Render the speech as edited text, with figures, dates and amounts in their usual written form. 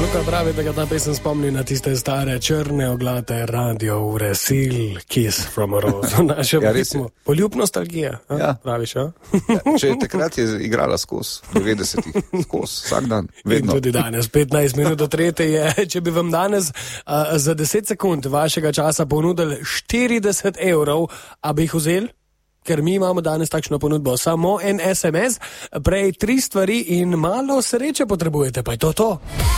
Luka pravi, da ga ta pesem spomni na tiste stare črne oglate radio ure Seal Kiss from a Rose. V našem pismu. Poljub nostalgija, praviš, ja? Če takrat je igrala skozi 90-ih, skozi, vsak dan, vedno. In tudi danes, 15 minut do 3 je, če bi vam danes za 10 sekund vašega časa ponudili 40 €, a bi jih vzeli? Ker mi imamo danes takšno ponudbo. Samo en SMS, prej 3 stvari in malo sreče potrebujete, pa je to.